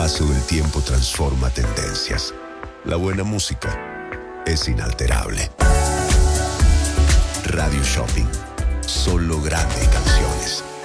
paso del tiempo transforma tendencias. La buena música es inalterable. Radio Shopping. Solo grandes canciones.